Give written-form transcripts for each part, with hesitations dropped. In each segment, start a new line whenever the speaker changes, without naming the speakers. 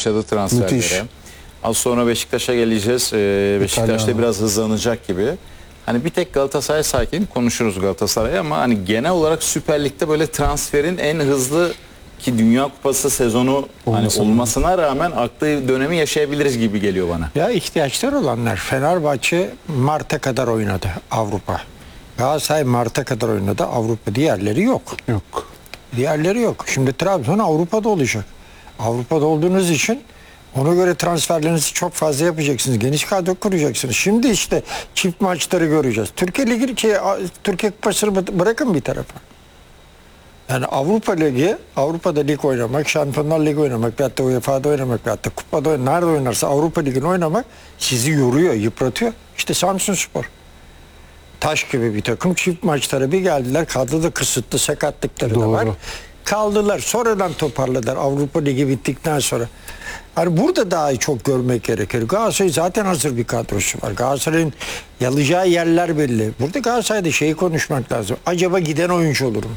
başladı transferlere.
Müthiş.
Az sonra Beşiktaş'a geleceğiz. Beşiktaş'ta biraz hızlanacak gibi. Hani bir tek Galatasaray sakin konuşuruz Galatasaray'ı ama hani genel olarak Süper Lig'de böyle transferin en hızlı ki Dünya Kupası sezonu hani olmasına rağmen aklı dönemi yaşayabiliriz gibi geliyor bana.
Ya ihtiyaçlar olanlar. Fenerbahçe Mart'a kadar oynadı Avrupa. Galatasaray Mart'a kadar oynadı Avrupa. Diğerleri yok.
Yok.
Diğerleri yok. Şimdi Trabzon Avrupa'da olacak. Avrupa'da olduğunuz için ona göre transferlerinizi çok fazla yapacaksınız. Geniş kadro kuracaksınız. Şimdi işte çift maçları göreceğiz. Türkiye Ligi, Türkiye Kupası'nı bırakın bir tarafa. Yani Avrupa Ligi, Avrupa'da lig oynamak, Şampiyonlar Ligi oynamak, veyahut da UEFA'da oynamak, veyahut da kupada oynamak, nerede oynarsa Avrupa Ligi'ni oynamak sizi yoruyor, yıpratıyor. İşte Samsunspor. Taş gibi bir takım. Çift maçlara bir geldiler. Kadroda kısıtlı, sakatlıkları da var. Kaldılar. Sonradan toparladılar Avrupa Ligi bittikten sonra. Yani burada daha çok görmek gerekir. Galatasaray zaten hazır bir kadrosu var. Galatasaray'ın yalayacağı yerler belli. Burada Galatasaray'da şeyi konuşmak lazım. Acaba giden oyuncu olur mu?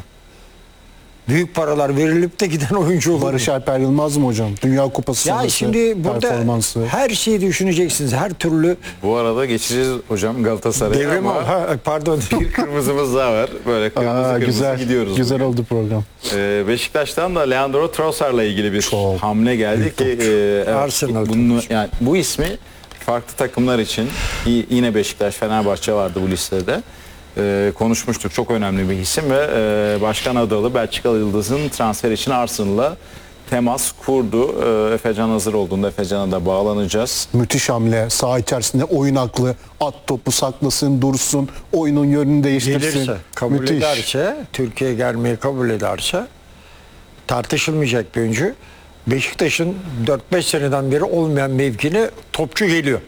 Büyük paralar verilip de giden oyuncu olur
Barış
mu?
Alper Yılmaz mı hocam? Dünya Kupası
Ya
sonrası
şimdi burada
performansı.
her şeyi düşüneceksiniz. Her türlü
Bu arada geçeceğiz hocam Galatasaray'a
devrim
ama
pardon.
bir kırmızımız daha var. Böyle kırmızı
Güzel
gidiyoruz.
Güzel oldu program.
Beşiktaş'tan da Leandro Trossard'la ilgili bir hamle geldi ki evet,
Arsenal
yani bu ismi farklı takımlar için yine Beşiktaş, Fenerbahçe vardı bu listede. Konuşmuştuk. Çok önemli bir isim ve Başkan Adalı Belçikalı Yıldız'ın transfer için Arsenal'la temas kurdu. Efecan hazır olduğunda Efecan'a da bağlanacağız.
Müthiş hamle. Saha içerisinde oyun aklı. At topu saklasın, dursun. Oyunun yönünü değiştirsin.
Gelirse, kabul
Müthiş.
ederse, Türkiye'ye gelmeyi kabul ederse tartışılmayacak bir oyuncu. Beşiktaş'ın 4-5 seneden beri olmayan mevkine topçu geliyor.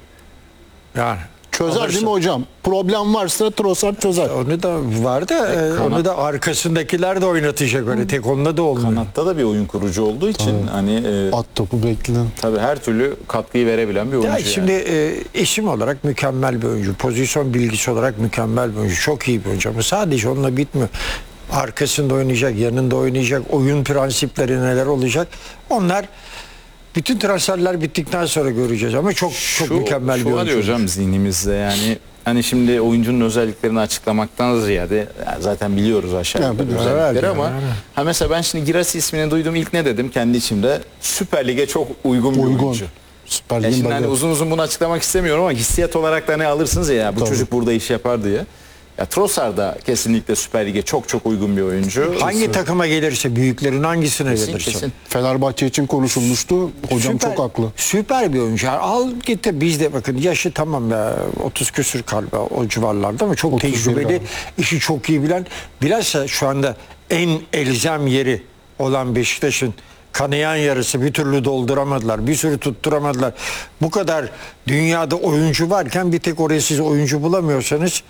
Yani
Çözer değil mi hocam? Problem varsa Trossard çözer.
onu da var da onu da arkasındakiler de oynatacak öyle. Tek onunla da olmuyor.
Kanatta da bir oyun kurucu olduğu için hani
At topu beklen.
tabii her türlü katkıyı verebilen bir oyuncu.
Ya
yani.
şimdi isim olarak mükemmel bir oyuncu. Pozisyon bilgisi olarak mükemmel bir oyuncu. Çok iyi bir oyuncu ama sadece onunla bitmiyor. Arkasında oynayacak, yanında oynayacak, oyun prensipleri neler olacak. Onlar bütün transferler bittikten sonra göreceğiz ama çok mükemmel bir
Şu var
oyuncu.
ya hocam zihnimizde yani hani şimdi oyuncunun özelliklerini açıklamaktan ziyade zaten biliyoruz aşağı yukarı
biliyoruz.
özellikleri
Evet,
ama
yani.
ha mesela ben şimdi Girassi ismini duydum ilk ne dedim kendi içimde Süper Lig'e çok uygun bir oyuncu.
Süper
Ya
Lig'in
şimdi hani
bacağı.
uzun uzun bunu açıklamak istemiyorum ama hissiyat olarak da ne alırsınız ya bu
Tabii.
çocuk burada iş yapar diye. Ya Trossard da kesinlikle Süper Lig'e çok uygun bir oyuncu.
Hangi takıma gelirse, büyüklerin hangisine gelirse.
Kesin.
Fenerbahçe için konuşulmuştu. Hocam çok haklı.
Süper bir oyuncu. Yani al getir biz de bakın yaşı tamam ya 30 küsür galiba o civarlarda ama çok
31
tecrübeli,
galiba.
işi çok iyi bilen. Bilhassa şu anda en elzem yeri olan Beşiktaş'ın kanayan yarısı bir türlü dolduramadılar. Bir sürü tutturamadılar. Bu kadar dünyada oyuncu varken bir tek oraya siz oyuncu bulamıyorsanız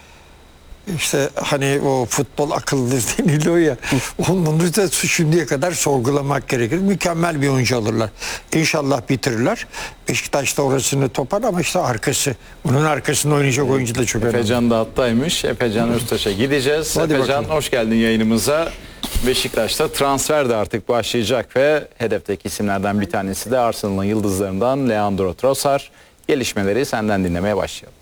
işte hani o futbol akıllı deniliyor ya. Onu da şimdiye kadar sorgulamak gerekir. Mükemmel bir oyuncu alırlar. İnşallah bitirirler. Beşiktaş da orasını topar ama işte arkası. Bunun arkasında oynayacak oyuncu da çok önemli.
Efecan da hattaymış. Efecan Öztaş'a gideceğiz.
Hadi
Efecan
bakalım.
hoş geldin yayınımıza. Beşiktaş'ta transfer de artık başlayacak ve hedefteki isimlerden bir tanesi de Arsenal'ın yıldızlarından Leandro Trossard. Gelişmeleri senden dinlemeye başlayalım.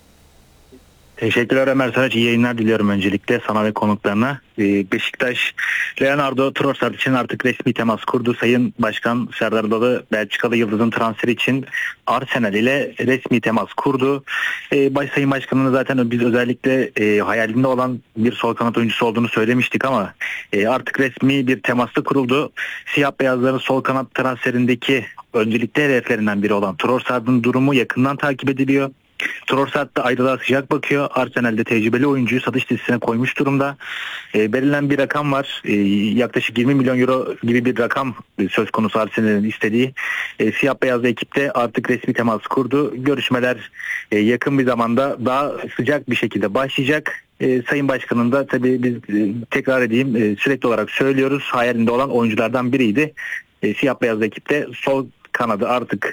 Teşekkürler Ömer Saraç. İyi yayınlar diliyorum öncelikle sana ve konuklarına. Beşiktaş, Leandro Trossard için artık resmi temas kurdu. Sayın Başkan Serdar Adalı, Belçikalı Yıldız'ın transferi için Arsenal ile resmi temas kurdu. Sayın Başkan'ın zaten biz özellikle hayalinde olan bir sol kanat oyuncusu olduğunu söylemiştik ama artık resmi bir temasla kuruldu. Siyah beyazların sol kanat transferindeki öncelikli hedeflerinden biri olan Trossard'ın durumu yakından takip ediliyor. Trossard da ayrılığa sıcak bakıyor. Arsenal'de tecrübeli oyuncuyu satış listesine koymuş durumda. Belirlen bir rakam var. Yaklaşık 20 milyon euro gibi bir rakam söz konusu Arsenal'in istediği. Siyah beyazlı ekipte artık resmi temas kurdu. Görüşmeler yakın bir zamanda daha sıcak bir şekilde başlayacak. Sayın Başkan'ın da tabii biz tekrar edeyim sürekli olarak söylüyoruz. Hayalinde olan oyunculardan biriydi. Siyah beyazlı ekipte sol kanadı artık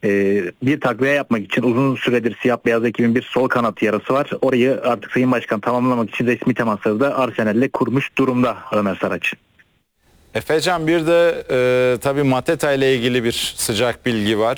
bir takviye yapmak için uzun süredir siyah beyaz ekibin bir sol kanat yarası var. Orayı artık Sayın Başkan tamamlamak için resmi temasları da Arsenal'le kurmuş durumda Ömer Saraç.
Efecan bir de tabii Mateta ile ilgili bir sıcak bilgi var.